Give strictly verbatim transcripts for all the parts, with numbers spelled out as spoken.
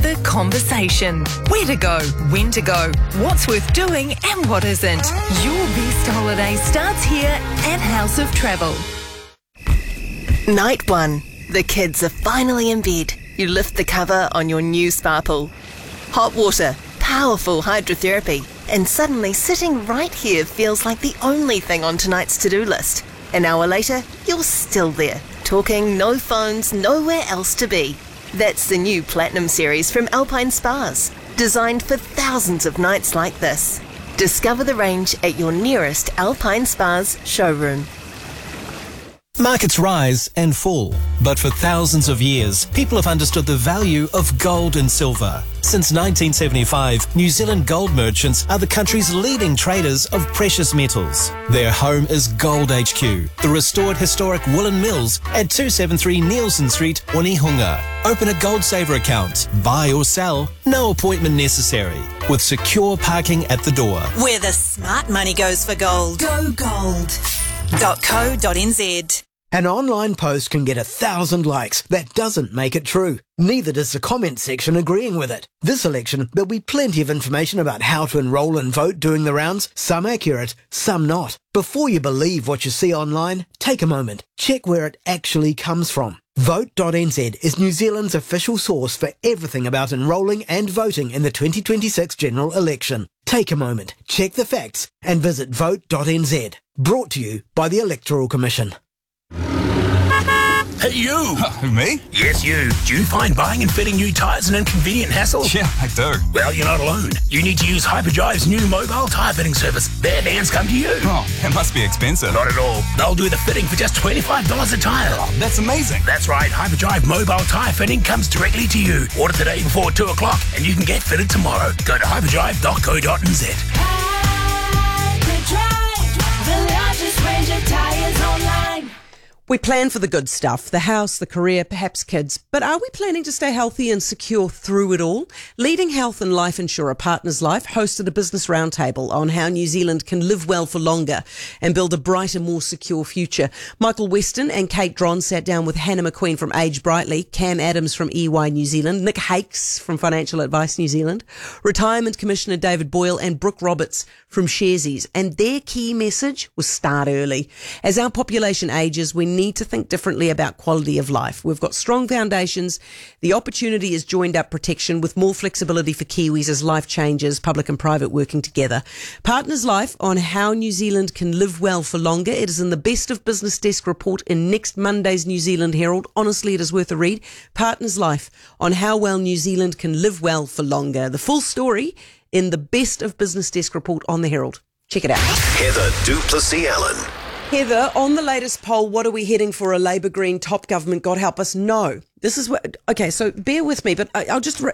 The Conversation. Where to go, when to go, what's worth doing and what isn't. Your best holiday starts here at House of Travel. Night one. The kids are finally in bed. You lift the cover on your new spa pool. Hot water, powerful hydrotherapy, and suddenly sitting right here feels like the only thing on tonight's to-do list. An hour later, you're still there, talking, no phones, nowhere else to be. That's the new Platinum series from Alpine Spas, designed for thousands of nights like this. Discover the range at your nearest Alpine Spas showroom. Markets rise and fall, but for thousands of years, people have understood the value of gold and silver. Since nineteen seventy-five, New Zealand gold merchants are the country's leading traders of precious metals. Their home is Gold H Q, the restored historic woolen mills at two seventy-three Nielsen Street, Onehunga. Open a Gold Saver account, buy or sell, no appointment necessary, with secure parking at the door. Where the smart money goes for gold. Go gold. .co.nz. An online post can get a thousand likes. That doesn't make it true. Neither does the comment section agreeing with it. This election, there'll be plenty of information about how to enrol and vote doing the rounds, some accurate, some not. Before you believe what you see online, take a moment. Check where it actually comes from. Vote dot n z is New Zealand's official source for everything about enrolling and voting in the twenty twenty-six general election. Take a moment, check the facts, and visit vote dot n z. Brought to you by the Electoral Commission. Hey, you! Uh, me? Yes, you. Do you find buying and fitting new tyres an inconvenient hassle? Yeah, I do. Well, you're not alone. You need to use Hyperdrive's new mobile tyre fitting service. Their vans come to you. Oh, it must be expensive. Not at all. They'll do the fitting for just twenty-five dollars a tyre. Oh, that's amazing. That's right. Hyperdrive mobile tyre fitting comes directly to you. Order today before two o'clock and you can get fitted tomorrow. Go to hyperdrive dot co dot n z. Hyperdrive, the largest range of tyres online. We plan for the good stuff, the house, the career, perhaps kids, but are we planning to stay healthy and secure through it all? Leading health and life insurer Partners Life hosted a business roundtable on how New Zealand can live well for longer and build a brighter, more secure future. Michael Weston and Kate Dron sat down with Hannah McQueen from Age Brightly, Cam Adams from E Y New Zealand, Nick Hakes from Financial Advice New Zealand, Retirement Commissioner David Boyle and Brooke Roberts from Sharesies, and their key message was start early. As our population ages, we need to think differently about quality of life. We've got strong foundations. The opportunity is joined up protection with more flexibility for Kiwis as life changes, public and private working together. Partners Life on how New Zealand can live well for longer. It is in the Best of Business Desk report in next Monday's New Zealand Herald. Honestly, it is worth a read. Partners Life on how well New Zealand can live well for longer. The full story in the Best of Business Desk report on the Herald. Check it out. Heather du Plessis-Allen. Heather, on the latest poll, what are we heading for? A Labour Green top government? God help us. No. This is what, okay, so bear with me, but I, I'll just,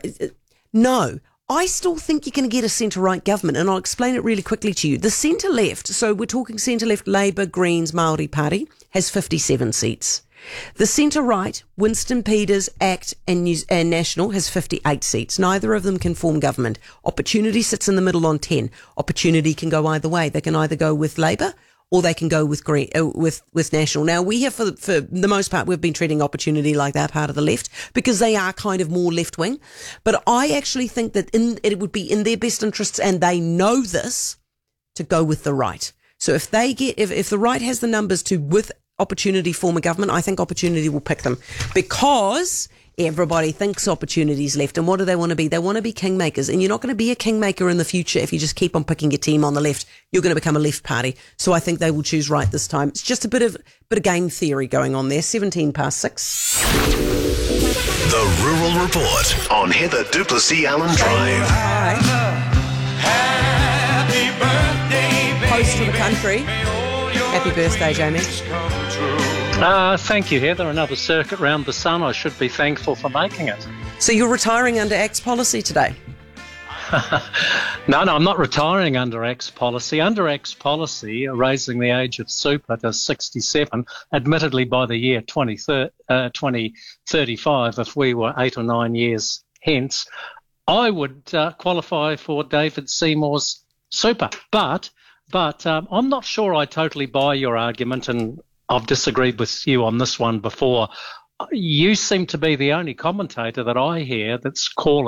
no. I still think you're going to get a centre-right government, and I'll explain it really quickly to you. The centre-left, so we're talking centre-left, Labour, Greens, Māori Party, has fifty-seven seats. The centre-right, Winston Peters, ACT and, New- and National has fifty-eight seats. Neither of them can form government. Opportunity sits in the middle on ten. Opportunity can go either way. They can either go with Labour or they can go with Green, uh, with with National. Now, we have, for, for the most part, we've been treating Opportunity like that part of the left because they are kind of more left-wing. But I actually think that in, it would be in their best interests, and they know this, to go with the right. So if they get, if, if the right has the numbers to, with Opportunity, form a government, I think Opportunity will pick them because everybody thinks Opportunity's left. And what do they want to be? They want to be kingmakers. And you're not going to be a kingmaker in the future if you just keep on picking your team on the left. You're going to become a left party. So I think they will choose right this time. It's just a bit of bit of game theory going on there. seventeen past six. The Rural Report on Heather du Plessis-Allen Drive. Hi. Happy birthday, baby. Host to the country. Happy birthday, Jamie. Uh, thank you, Heather. Another circuit round the sun. I should be thankful for making it. So you're retiring under ACT's policy today? no, no, I'm not retiring under ACT's policy. Under ACT's policy, raising the age of super to sixty-seven, admittedly by the year twenty thirty-five, if we were eight or nine years hence, I would uh, qualify for David Seymour's super. But, but um, I'm not sure I totally buy your argument, and I've disagreed with you on this one before. You seem to be the only commentator that I hear that's calling